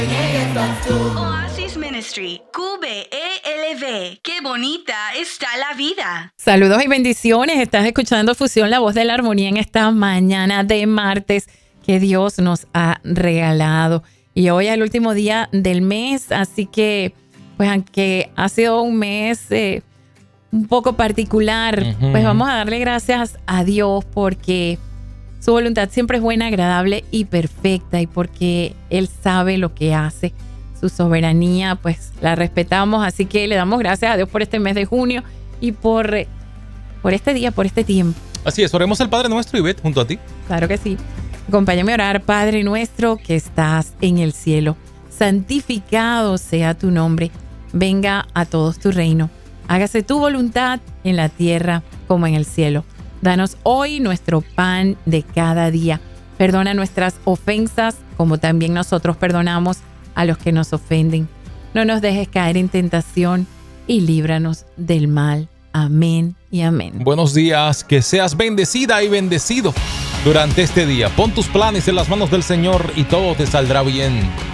Oasis Ministry, QBELV. Qué bonita está la vida. Saludos y bendiciones. Estás escuchando Fusión, la voz de la armonía en esta mañana de martes que Dios nos ha regalado. Y hoy es el último día del mes, así que, pues aunque ha sido un mes un poco particular, pues vamos a darle gracias a Dios porque su voluntad siempre es buena, agradable y perfecta, y porque Él sabe lo que hace. Su soberanía, pues la respetamos, así que le damos gracias a Dios por este mes de junio y por este día, por este tiempo. Así es, oremos al Padre Nuestro, Ivette, junto a ti. Claro que sí. Acompáñame a orar. Padre nuestro que estás en el cielo, santificado sea tu nombre. Venga a todos tu reino. Hágase tu voluntad en la tierra como en el cielo. Danos hoy nuestro pan de cada día. Perdona nuestras ofensas como también nosotros perdonamos a los que nos ofenden. No nos dejes caer en tentación y líbranos del mal. Amén y amén. Buenos días, que seas bendecida y bendecido durante este día. Pon tus planes en las manos del Señor y todo te saldrá bien.